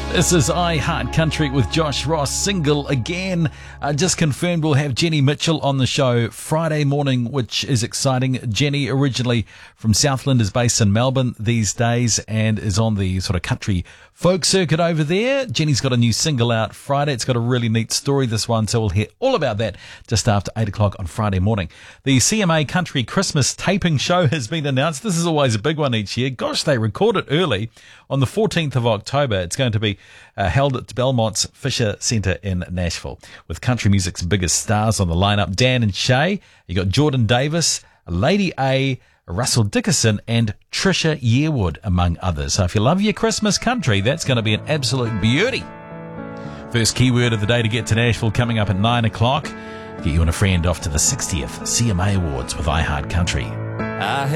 This is I Heart Country with Josh Ross, single again. Just confirmed we'll have Jenny Mitchell on the show Friday morning, which is exciting. Jenny, originally from Southland, is based in Melbourne these days and is on the sort of country folk circuit over there. Jenny's got a new single out Friday. It's got a really neat story, this one, so we'll hear all about that just after 8 o'clock on Friday morning. The CMA Country Christmas taping show has been announced. This is always a big one each year. Gosh, they record it early. On the 14th of October, it's going to be held at Belmont's Fisher Centre in Nashville, with country music's biggest stars on the lineup. Dan and Shay, you got Jordan Davis, Lady A, Russell Dickerson and Trisha Yearwood, among others. So if you love your Christmas country, that's going to be an absolute beauty. First keyword of the day to get to Nashville coming up at 9 o'clock. Get you and a friend off to the 60th CMA Awards with I Heart Country.